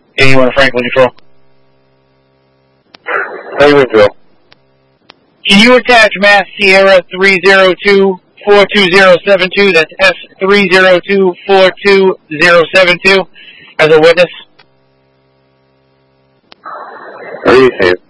81 Franklin Control. Franklin Control. Can you attach Mass Sierra 302-42072, that's S302-42072, as a witness? What are you saying?